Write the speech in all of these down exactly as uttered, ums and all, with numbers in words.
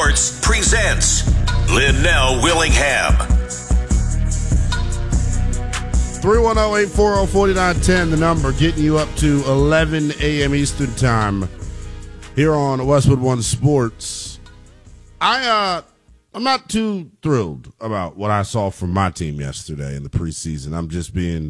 Sports presents Linnell Willingham. three one zero, eight four zero, four nine one zero, the number, getting you up to eleven a.m. Eastern Time here on Westwood One Sports. I, uh, I'm not too thrilled about what I saw from my team yesterday in the preseason. I'm just being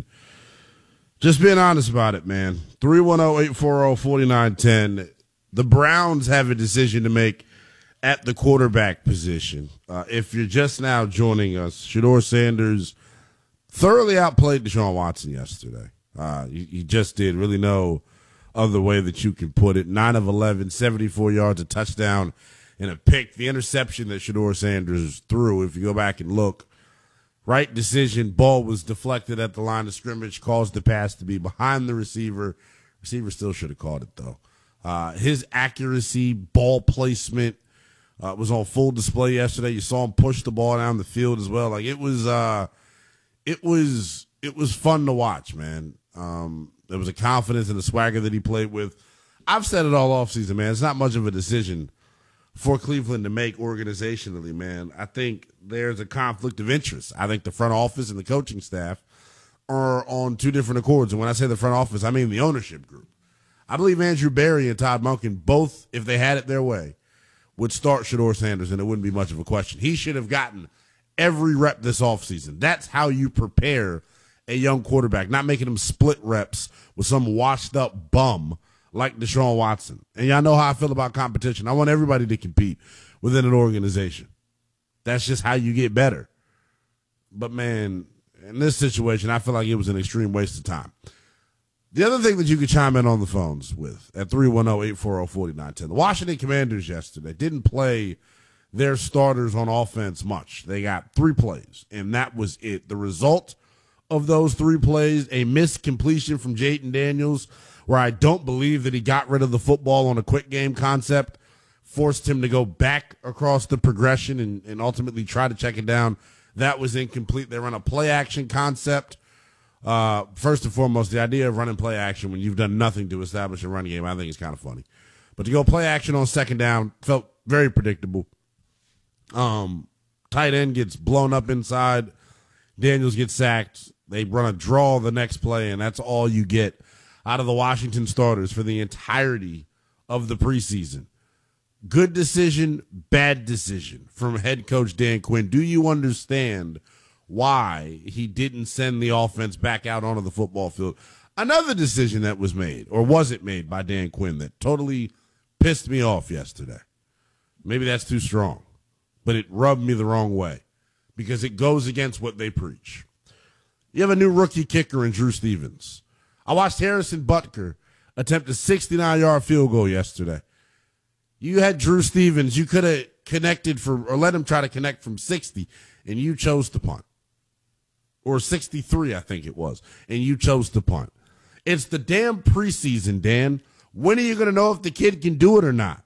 just being honest about it, man. three one zero, eight four zero, four nine one zero. The Browns have a decision to make at the quarterback position. Uh, if you're just now joining us, Shedeur Sanders thoroughly outplayed Deshaun Watson yesterday. Uh, you, you just did. Really no other way that you can put it. nine of eleven, seventy-four yards, a touchdown, and a pick. The interception that Shedeur Sanders threw, if you go back and look, right decision, ball was deflected at the line of scrimmage, caused the pass to be behind the receiver. Receiver still should have caught it, though. Uh, his accuracy, ball placement uh, was on full display yesterday. You saw him push the ball down the field as well. Like, it was uh, – It was it was fun to watch, man. Um, there was a confidence and a swagger that he played with. I've said it all offseason, man. It's not much of a decision for Cleveland to make organizationally, man. I think there's a conflict of interest. I think the front office and the coaching staff are on two different accords. And when I say the front office, I mean the ownership group. I believe Andrew Berry and Todd Monken, both, if they had it their way, would start Shedeur Sanders, and it wouldn't be much of a question. He should have gotten every rep this offseason. That's how you prepare a young quarterback, not making him split reps with some washed-up bum like Deshaun Watson. And y'all know how I feel about competition. I want everybody to compete within an organization. That's just how you get better. But, man, in this situation, I feel like it was an extreme waste of time. The other thing that you could chime in on the phones with at three one zero, eight four zero, four nine one zero, the Washington Commanders yesterday didn't play their starters on offense much. They got three plays, and that was it. The result of those three plays, a missed completion from Jayden Daniels, where I don't believe that he got rid of the football on a quick game concept, forced him to go back across the progression and, and ultimately try to check it down. That was incomplete. They run a play action concept. Uh, first and foremost, the idea of running play action when you've done nothing to establish a running game, I think is kind of funny. But to go play action on second down felt very predictable. Um, tight end gets blown up inside. Daniels gets sacked. They run a draw the next play, and that's all you get out of the Washington starters for the entirety of the preseason. Good decision, bad decision from head coach Dan Quinn. Do you understand why he didn't send the offense back out onto the football field? Another decision that was made, or was it made by Dan Quinn, that totally pissed me off yesterday. Maybe that's too strong, but it rubbed me the wrong way because it goes against what they preach. You have a new rookie kicker in Drew Stevens. I watched Harrison Butker attempt a sixty-nine-yard field goal yesterday. You had Drew Stevens. You could have connected for, or let him try to connect from sixty, and you chose to punt. Or sixty-three, I think it was, and you chose to punt. It's the damn preseason, Dan. When are you going to know if the kid can do it or not?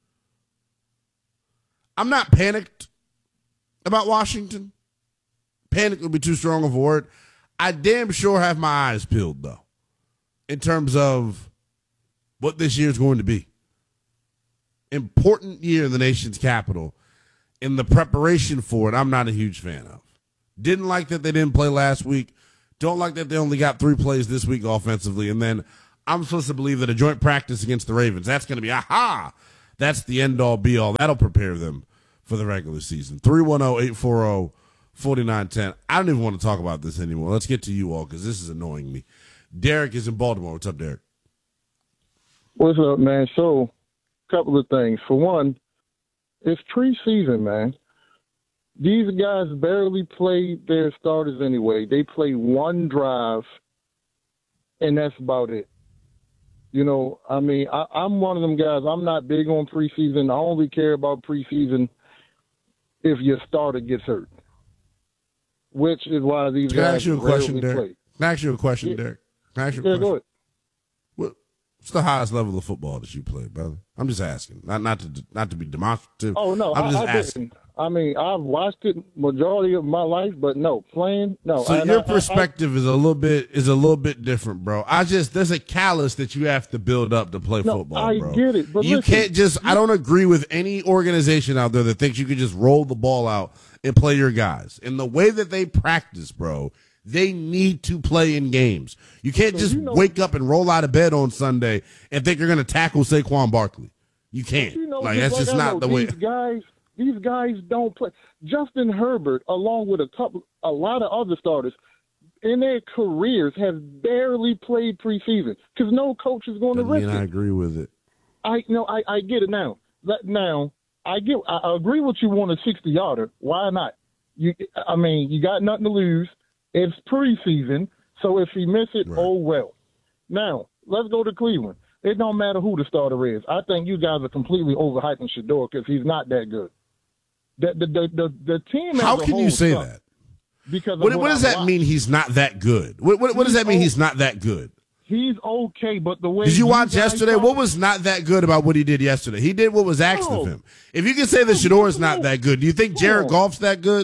I'm not panicked about Washington. Panic would be too strong of a word. I damn sure have my eyes peeled, though, in terms of what this year is going to be. Important year in the nation's capital. In the preparation for it, I'm not a huge fan of. Didn't like that they didn't play last week. Don't like that they only got three plays this week offensively. And then I'm supposed to believe that a joint practice against the Ravens, that's going to be, aha, that's the end-all, be-all. That'll prepare them for the regular season. three one zero, eight four zero, four nine one zero. I don't even want to talk about this anymore. Let's get to you all because this is annoying me. Derek is in Baltimore. What's up, Derek? What's up, man? So, a couple of things. For one, it's preseason, man. These guys barely play their starters anyway. They play one drive, and that's about it. You know, I mean, I, I'm one of them guys. I'm not big on preseason. I only care about preseason if your starter gets hurt, which is why these Can I guys ask you a question, rarely Derek? play. Can I ask you a question, Yeah. Derek? Can I ask you a Yeah, question? go ahead. What's the highest level of football that you played, brother? I'm just asking, not not to not to be demonstrative. Oh no, I'm I, just I asking. didn't. I mean, I've watched it majority of my life, but no, playing, no. So And your I- perspective I, is a little bit is a little bit different, bro. I just there's a callus that you have to build up to play No, football, I bro. get it, but you listen, can't just. I don't agree with any organization out there that thinks you can just roll the ball out and play your guys. In the way that they practice, bro, they need to play in games. You can't So just you know- wake up and roll out of bed on Sunday and think you're going to tackle Saquon Barkley. You can't. You know, like that's like just I not know, the way. These guys, these guys don't play. Justin Herbert, along with a couple, a lot of other starters, in their careers have barely played preseason because no coach is going to Doesn't risk mean I it. agree with it. I no, I, I get it now. That now I get. I, I agree with you want a sixty yarder. Why not? You, I mean, you got nothing to lose. It's preseason, so if he miss it, Right. oh well. Now let's go to Cleveland. It don't matter who the starter is. I think you guys are completely overhyping Shador because he's not that good. The the the the, the team. How as a can you whole say sucks that? Because of What, what what does I've that watched. mean? He's not that good. What, what, what does that mean? He's He's not that good. He's okay, but the way Did you watch guys yesterday? talk- What was not that good about what he did yesterday? He did what was asked No. of him. If you can say that Shador is not that good, do you think Jared No. Goff's that good?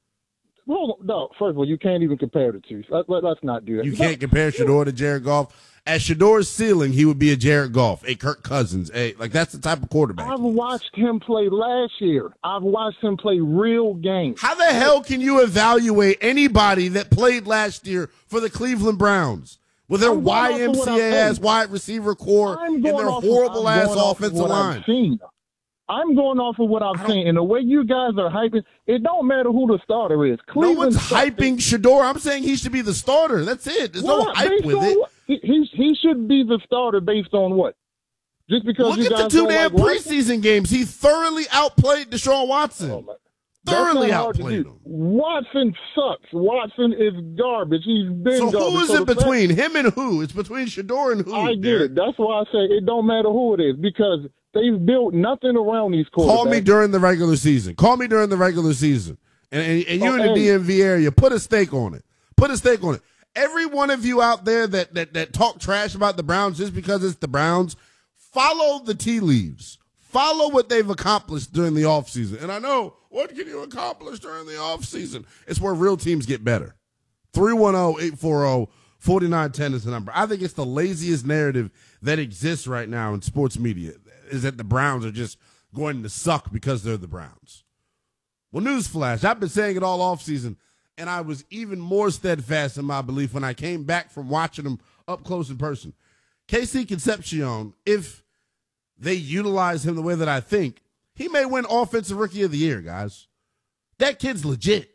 Well, no. First of all, you can't even compare the two. Let, let, let's not do that. You can't compare Shador to Jared Goff. At Shador's ceiling, he would be a Jared Goff, a Kirk Cousins, a like that's the type of quarterback. I've he is. watched him play last year. I've watched him play real games. How the hell can you evaluate anybody that played last year for the Cleveland Browns with their I'm going off of Y M what C I've A ass seen. wide receiver core I'm and going their off of- horrible I'm ass going off of offensive what line? I've seen. I'm going off of what I've seen, and the way you guys are hyping, it don't matter who the starter is. No Cleveland one's sucks. hyping Shador. I'm saying he should be the starter. That's it. There's no What? hype Based with on it. what? He, he he should be the starter based on what? Just because Look you at the guys two don't damn like Watson? preseason games. He thoroughly outplayed Deshaun Watson. Oh, man. That's thoroughly not hard to outplayed do. him. Watson sucks. Watson is garbage. He's been So garbage. who is So it the fact- between him and who? It's between Shador and who? I get Derek? it. That's why I say it don't matter who it is because they've built nothing around these quarterbacks. Call me during the regular season. Call me during the regular season. And, and, and you Oh, in the and- D M V area, put a stake on it. Put a stake on it. Every one of you out there that, that, that talk trash about the Browns just because it's the Browns, follow the tea leaves. Follow what they've accomplished during the offseason. And I know, what can you accomplish during the offseason? It's where real teams get better. three one zero, eight four zero, four nine one zero is the number. I think it's the laziest narrative that exists right now in sports media is that the Browns are just going to suck because they're the Browns. Well, newsflash, I've been saying it all offseason, and I was even more steadfast in my belief when I came back from watching them up close in person. K C Concepcion, if they utilize him the way that I think, he may win Offensive Rookie of the Year, guys. That kid's legit.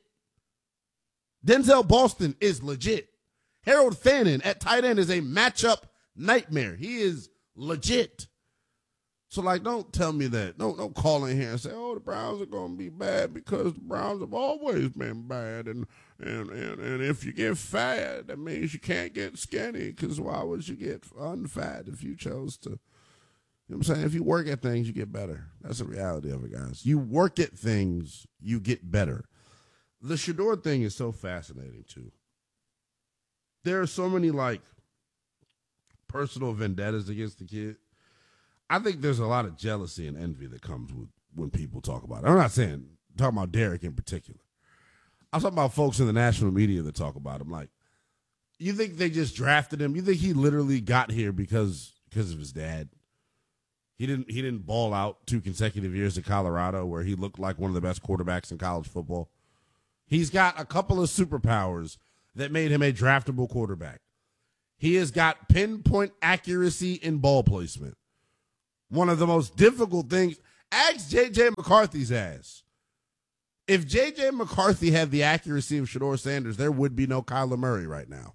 Denzel Boston is legit. Harold Fannin at tight end is a matchup nightmare. He is legit. So, like, don't tell me that. Don't, don't call in here and say, oh, the Browns are going to be bad because the Browns have always been bad. And, and, and, and if you get fat, that means you can't get skinny because why would you get unfat if you chose to? You know what I'm saying? If you work at things, you get better. That's the reality of it, guys. You work at things, you get better. The Shador thing is so fascinating, too. There are so many, like, personal vendettas against the kid. I think there's a lot of jealousy and envy that comes with when people talk about it. I'm not saying, I'm talking about Derek in particular. I'm talking about folks in the national media that talk about him. Like, you think they just drafted him? You think he literally got here because because of his dad? He didn't he didn't ball out two consecutive years at Colorado where he looked like one of the best quarterbacks in college football. He's got a couple of superpowers that made him a draftable quarterback. He has got pinpoint accuracy in ball placement. One of the most difficult things. Ask J J McCarthy's ass. If J J McCarthy had the accuracy of Shador Sanders, there would be no Kyler Murray right now.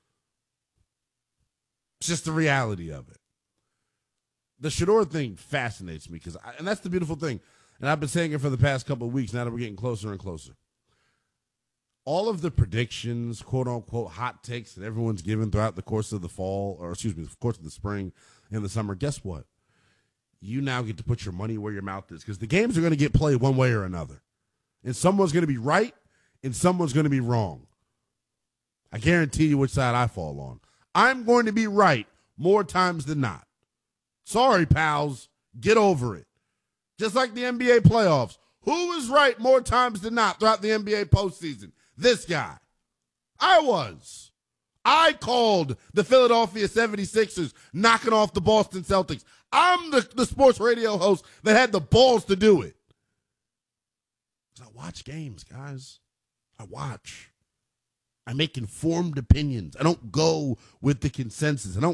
It's just the reality of it. The Shador thing fascinates me because, and that's the beautiful thing. And I've been saying it for the past couple of weeks. Now that we're getting closer and closer, all of the predictions, quote unquote, hot takes that everyone's given throughout the course of the fall, or excuse me, the course of the spring and the summer. Guess what? You now get to put your money where your mouth is because the games are going to get played one way or another. And someone's going to be right and someone's going to be wrong. I guarantee you which side I fall on. I'm going to be right more times than not. Sorry, pals. Get over it. Just like the N B A playoffs. Who was right more times than not throughout the N B A postseason? This guy. I was. I called the Philadelphia seventy-sixers knocking off the Boston Celtics. I'm the, the sports radio host that had the balls to do it. I watch games, guys. I watch. I make informed opinions. I don't go with the consensus. I don't.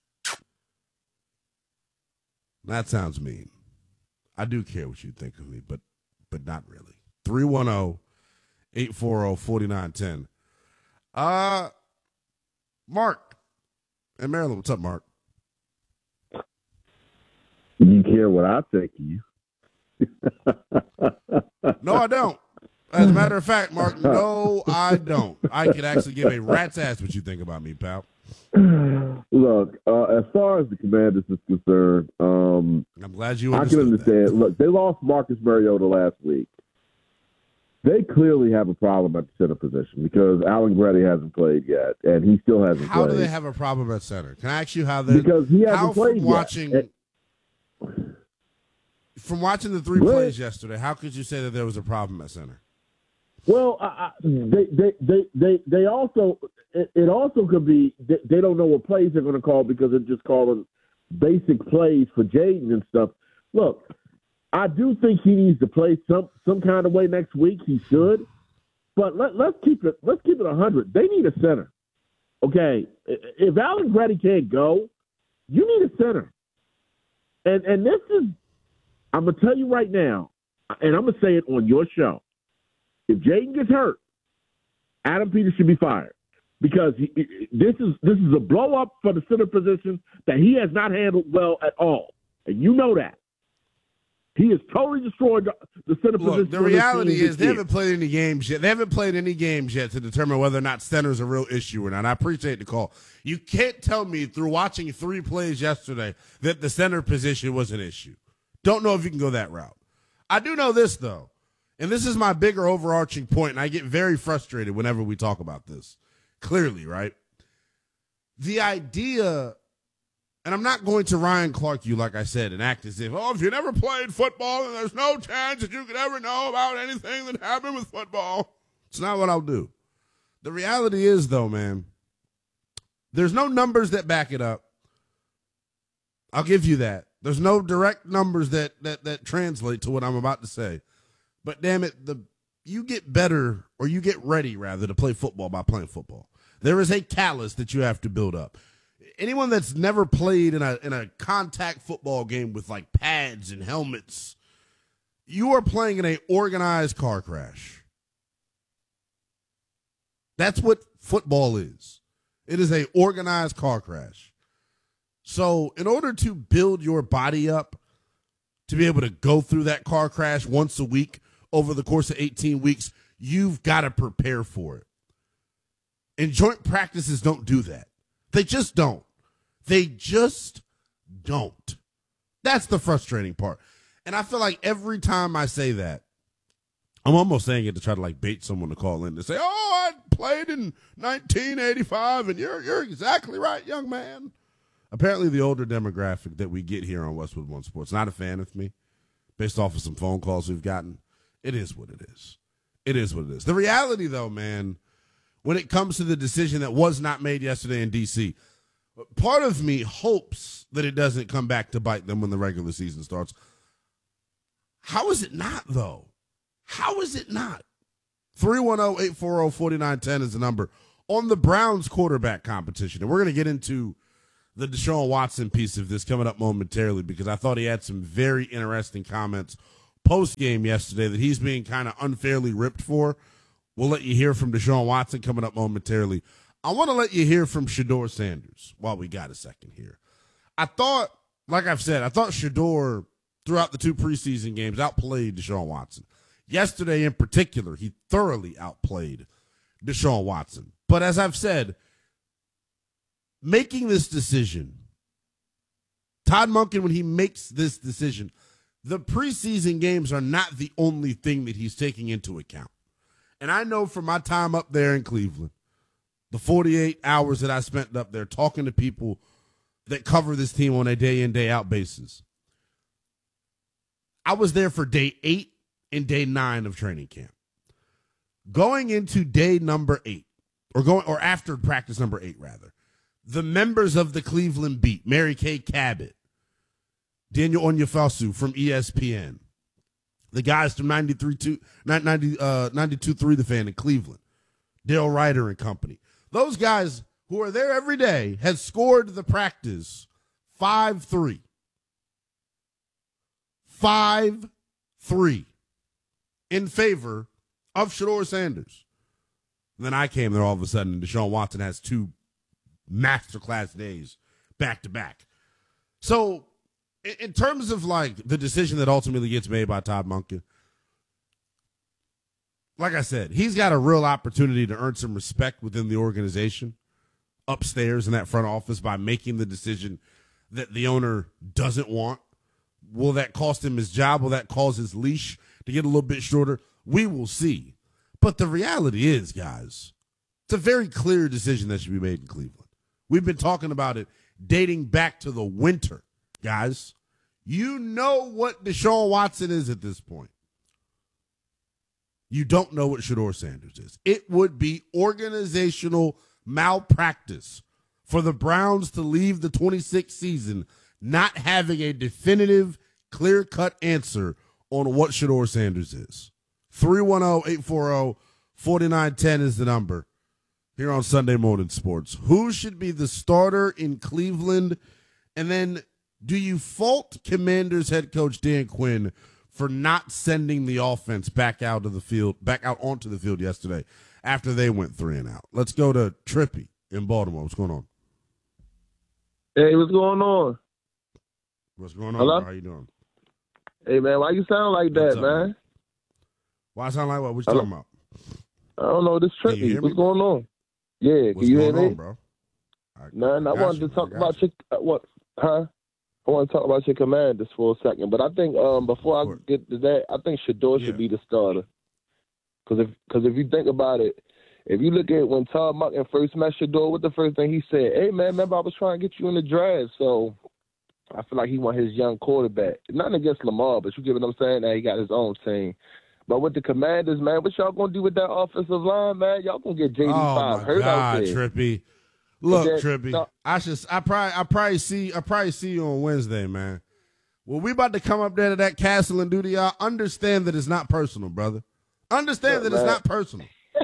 That sounds mean. I do care what you think of me, but but not really. three one zero, eight four zero, four nine one zero. Uh, Mark in Maryland. What's up, Mark? You care what I think of you. No, I don't. As a matter of fact, Mark, no, I don't. I could actually give a rat's ass what you think about me, pal. Look, uh, as far as the Commanders is concerned, um, I'm glad you I can understand. That. Look, they lost Marcus Mariota last week. They clearly have a problem at the center position because Alan Grady hasn't played yet, and he still hasn't how played. How do they have a problem at center? Can I ask you how they? Because he hasn't how played from yet. Watching, and, from watching the three What? plays yesterday, how could you say that there was a problem at center? Well, I, I, they, they, they, they, they also it, it also could be they, they don't know what plays they're going to call because they're just calling basic plays for Jaden and stuff. Look, I do think he needs to play some some kind of way next week. He should, but let, let's keep it let's keep it a hundred. They need a center. Okay, if Alan Grady can't go, you need a center. And and this is, I'm gonna tell you right now, and I'm gonna say it on your show. If Jaden gets hurt, Adam Peters should be fired because he, this is this is a blow up for the center position that he has not handled well at all, and you know that. He has totally destroyed the center Look, position. the reality is they year. haven't played any games yet. They haven't played any games yet to determine whether or not center's a real issue or not. I appreciate the call. You can't tell me through watching three plays yesterday that the center position was an issue. Don't know if you can go that route. I do know this, though, and this is my bigger overarching point, and I get very frustrated whenever we talk about this. Clearly, right? The idea, and I'm not going to Ryan Clark you, like I said, and act as if, oh, if you never played football, then there's no chance that you could ever know about anything that happened with football. It's not what I'll do. The reality is, though, man, there's no numbers that back it up. I'll give you that. There's no direct numbers that that that translate to what I'm about to say. But damn it, the you get better, or you get ready, rather, to play football by playing football. There is a callus that you have to build up. Anyone that's never played in a in a contact football game with like pads and helmets, you are playing in an organized car crash. That's what football is. It is an organized car crash. So in order to build your body up to be able to go through that car crash once a week over the course of eighteen weeks, you've got to prepare for it. And joint practices don't do that. They just don't. They just don't. That's the frustrating part. And I feel like every time I say that, I'm almost saying it to try to like bait someone to call in to say, oh, I played in nineteen eighty-five, and you're you're exactly right, young man. Apparently the older demographic that we get here on Westwood One Sports, not a fan of me, based off of some phone calls we've gotten. It is what it is. It is what it is. The reality, though, man, when it comes to the decision that was not made yesterday in D C, part of me hopes that it doesn't come back to bite them when the regular season starts. How is it not, though? How is it not? three one zero, eight four zero, four nine one zero is the number on the Browns quarterback competition. And we're going to get into the Deshaun Watson piece of this coming up momentarily because I thought he had some very interesting comments post-game yesterday that he's being kind of unfairly ripped for. We'll let you hear from Deshaun Watson coming up momentarily. I want to let you hear from Shedeur Sanders while we got a second here. I thought, like I've said, I thought Shedeur throughout the two preseason games outplayed Deshaun Watson. Yesterday in particular, he thoroughly outplayed Deshaun Watson. But as I've said, making this decision, Todd Monken, when he makes this decision, the preseason games are not the only thing that he's taking into account. And I know from my time up there in Cleveland, the forty-eight hours that I spent up there talking to people that cover this team on a day in, day out basis, I was there for day eight in day nine of training camp. Going into day number eight, or going or after practice number eight, rather, the members of the Cleveland beat, Mary Kay Cabot, Daniel Onyefasu from E S P N, the guys from ninety-three two, ninety, uh, ninety-two point three The Fan in Cleveland, Dale Ryder and company. Those guys who are there every day had scored the practice five three. five three in favor of Shedeur Sanders. And then I came there all of a sudden, and Deshaun Watson has two masterclass days back to back. So, in terms of like the decision that ultimately gets made by Todd Monken, like I said, he's got a real opportunity to earn some respect within the organization upstairs in that front office by making the decision that the owner doesn't want. Will that cost him his job? Will that cause his leash to get a little bit shorter? We will see. But the reality is, guys, it's a very clear decision that should be made in Cleveland. We've been talking about it dating back to the winter, guys. You know what Deshaun Watson is at this point. You don't know what Shedeur Sanders is. It would be organizational malpractice for the Browns to leave the twenty-sixth season not having a definitive, clear-cut answer on what Shedeur Sanders is. three one zero, eight four zero, four nine one zero is the number here on Sunday Morning Sports. Who should be the starter in Cleveland? And then do you fault Commanders head coach Dan Quinn for not sending the offense back out of the field, back out onto the field yesterday after they went three and out? Let's go to Trippy in Baltimore. What's going on? Hey, what's going on? What's going on, Hello? bro? How you doing? Hey, man, why you sound like that, up, man? man? Why I sound like what? What you Hello? talking about? I don't know. This Can you trippy. hear What's me? going on? Yeah, What's can you going hear me? on, bro? I, Man, I, got wanted you, to talk I got about you. your uh, what? Huh? I want to talk about your Commanders for a second, but I think um before I Sure. get to that, I think Shedeur Yeah. should be the starter. Because if because if you think about it, if you look at when Todd Monken first met Shedeur, what the first thing he said? Hey, man, remember I was trying to get you in the draft, so I feel like he want his young quarterback. Nothing against Lamar, but you get what I'm saying? That he got his own team. But with the Commanders, man, what y'all gonna do with that offensive line, man? Y'all gonna get J D five Oh my hurt out God, there. Trippy! Look, That- Trippy, no. I should, I probably, I probably see, I probably see you on Wednesday, man. Well, we about to come up there to that castle and do to y'all. Understand that it's not personal, brother. Understand Yeah, that it's man. not personal.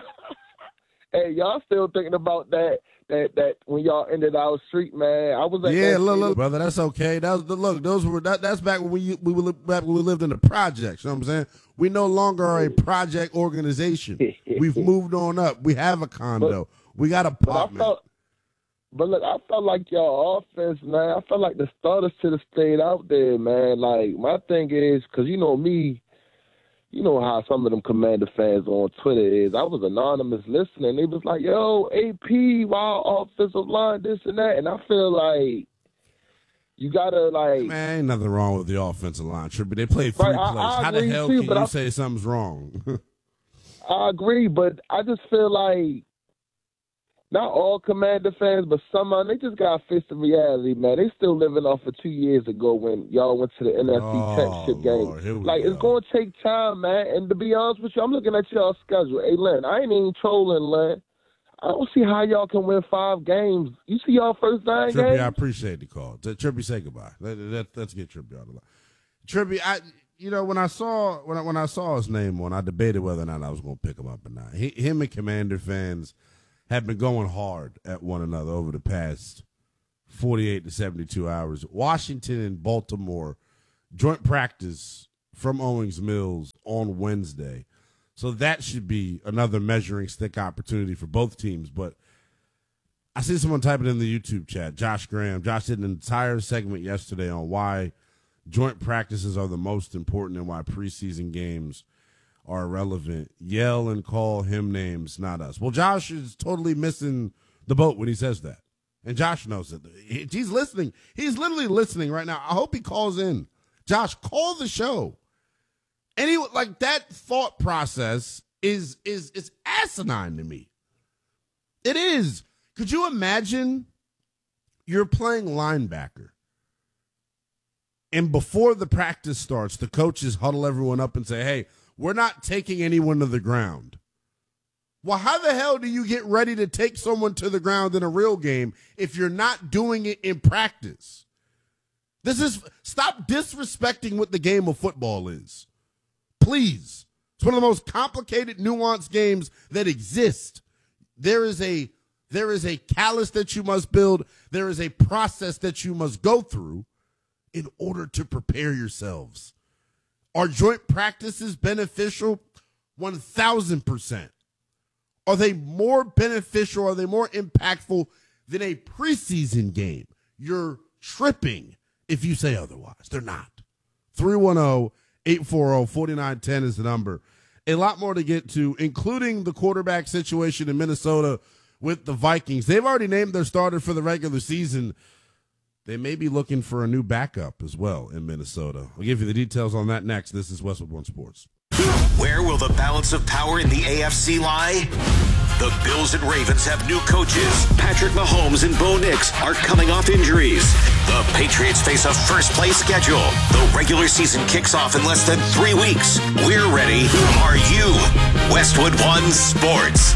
Hey, y'all still thinking about that? That that when y'all ended our street, man. I was at Yeah, that look, street- look, brother, that's okay. That was the look. Those were that, that's back when we we were back when we lived in the projects. You know what I'm saying? We no longer are a project organization. We've moved on up. We have a condo. we got an But I apartment. felt, but look, I felt like y'all offense, man. I felt like the starters should have stayed out there, man. Like my thing is, because you know me, you know how some of them Commander fans on Twitter is. I was anonymous listening. They was like, "Yo, A P, wild offensive line, this and that," and I feel like you gotta like. Man, ain't nothing wrong with the offensive line, Trippy. They played three Right, I- plays. I How the agree hell too, can but you I- say something's wrong? I agree, but I just feel like not all Commander fans, but some of them, they just got to face the reality, man. They still living off of two years ago when y'all went to the N F C Oh, Championship game. Lord, here we Like, go. it's going to take time, man. And to be honest with you, I'm looking at y'all's schedule. Hey, Len, I ain't even trolling, Len. I don't see how y'all can win five games. You see y'all first nine Trippy, games? I appreciate the call. T- Trippy, say goodbye. Let, let, let's get Trippy out of the line. Trippy, I, you know, when I saw when I, when I saw his name on, I debated whether or not I was going to pick him up or not. He, him and Commander fans have been going hard at one another over the past forty-eight to seventy-two hours. Washington and Baltimore joint practice from Owings Mills on Wednesday. So that should be another measuring stick opportunity for both teams. But I see someone typing in the YouTube chat, Josh Graham. Josh did an entire segment yesterday on why joint practices are the most important and why preseason games are irrelevant. Yell and call him names, not us. Well, Josh is totally missing the boat when he says that. And Josh knows it. He's listening. He's literally listening right now. I hope he calls in. Josh, call the show. Any like that thought process is is is asinine to me. It is. Could you imagine you're playing linebacker and before the practice starts, the coaches huddle everyone up and say, hey, we're not taking anyone to the ground. Well, how the hell do you get ready to take someone to the ground in a real game if you're not doing it in practice? This is, stop disrespecting what the game of football is. Please. It's one of the most complicated, nuanced games that exist. There is a, there is a callus that you must build. There is a process that you must go through in order to prepare yourselves. Are joint practices beneficial? one thousand percent. Are they more beneficial? Are they more impactful than a preseason game? You're tripping if you say otherwise. They're not. three one zero, eight four zero, four nine one zero is the number. A lot more to get to, including the quarterback situation in Minnesota with the Vikings. They've already named their starter for the regular season. They may be looking for a new backup as well in Minnesota. I'll give you the details on that next. This is Westwood One Sports. Where will the balance of power in the A F C lie? The Bills and Ravens have new coaches. Patrick Mahomes and Bo Nix are coming off injuries. The Patriots face a first-place schedule. The regular season kicks off in less than three weeks. We're ready. Are you? Westwood One Sports.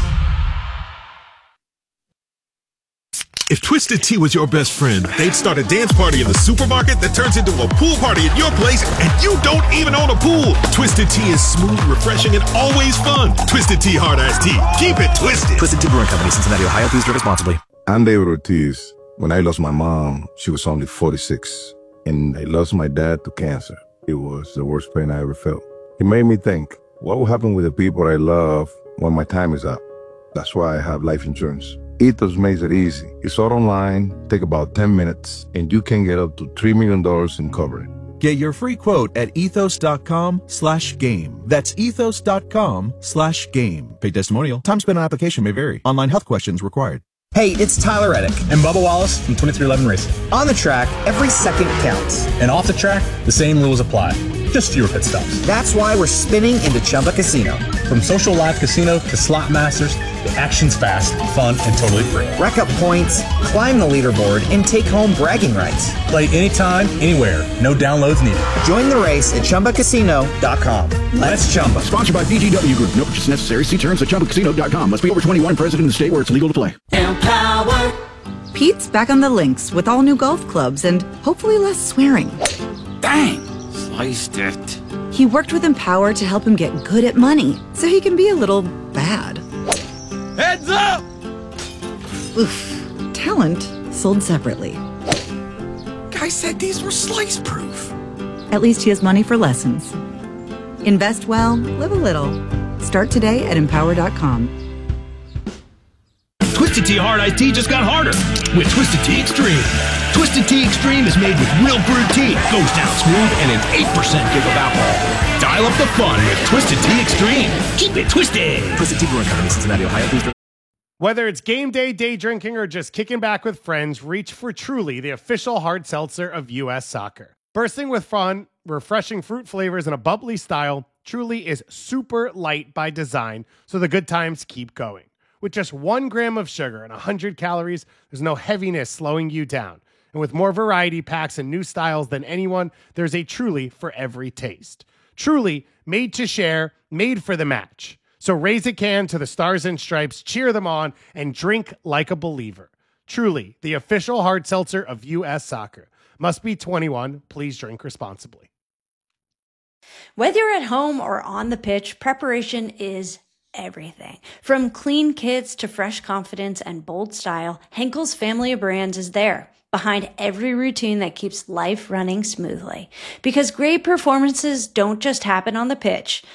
If Twisted Tea was your best friend, they'd start a dance party in the supermarket that turns into a pool party at your place, and you don't even own a pool. Twisted Tea is smooth, refreshing, and always fun. Twisted Tea Hard Iced Tea. Keep it twisted. Twisted Tea Brewing Company, Cincinnati, Ohio. Please drink responsibly. I'm David Ortiz. When I lost my mom, she was only forty-six, and I lost my dad to cancer. It was the worst pain I ever felt. It made me think, what will happen with the people I love when my time is up? That's why I have life insurance. Ethos makes it easy. It's all online, take about ten minutes, and you can get up to three million dollars in coverage. Get your free quote at ethos.com slash game. That's ethos.com slash game. Paid testimonial. Time spent on application may vary. Online health questions required. Hey, it's Tyler Reddick and Bubba Wallace from twenty-three eleven Racing. On the track, every second counts. And off the track, the same rules apply. Just fewer pit stops. That's why we're spinning into Chumba Casino. From social live casino to slot masters, the action's fast, fun, and totally free. Rack up points, climb the leaderboard, and take home bragging rights. Play anytime, anywhere. No downloads needed. Join the race at Chumba Casino dot com. Let's Chumba. Sponsored by B G W Group. No purchase necessary. See terms at Chumba Casino dot com. Must be over twenty-one, present in the state where it's legal to play. Empower. Pete's back on the links with all new golf clubs and hopefully less swearing. Dang, sliced it. He worked with Empower to help him get good at money so he can be a little bad. Heads up! Oof. Talent sold separately. Guy said these were slice proof. At least he has money for lessons. Invest well, live a little. Start today at empower dot com. Twisted Tea Hard Iced Tea just got harder with Twisted Tea Extreme. Twisted Tea Extreme is made with real brewed tea, goes down smooth, and an eight percent give of alcohol. Dial up the fun with Twisted Tea Extreme. Keep it twisted. Twisted Tea Brewing Company, Cincinnati, Ohio. Please drink. Whether it's game day, day drinking, or just kicking back with friends, reach for Truly, the official hard seltzer of U S Soccer. Bursting with fun, refreshing fruit flavors, and a bubbly style, Truly is super light by design, so the good times keep going. With just one gram of sugar and one hundred calories, there's no heaviness slowing you down. And with more variety packs and new styles than anyone, there's a Truly for every taste. Truly, made to share, made for the match. So raise a can to the Stars and Stripes, cheer them on, and drink like a believer. Truly, the official hard seltzer of U S Soccer. Must be twenty-one. Please drink responsibly. Whether you're at home or on the pitch, preparation is everything. From clean kits to fresh confidence and bold style, Henkel's family of brands is there, behind every routine that keeps life running smoothly. Because great performances don't just happen on the pitch,